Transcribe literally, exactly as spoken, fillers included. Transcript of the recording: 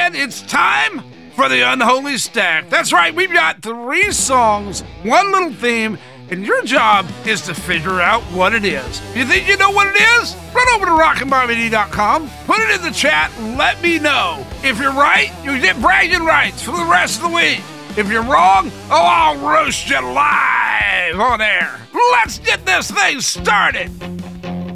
And it's time for the Unholy Stack. That's right, we've got three songs, one little theme, and your job is to figure out what it is. You think you know what it is? Run over to rockin barbie dot com, put it in the chat, and let me know. If you're right, you get bragging rights for the rest of the week. If you're wrong, oh, I'll roast you live on air. Let's get this thing started.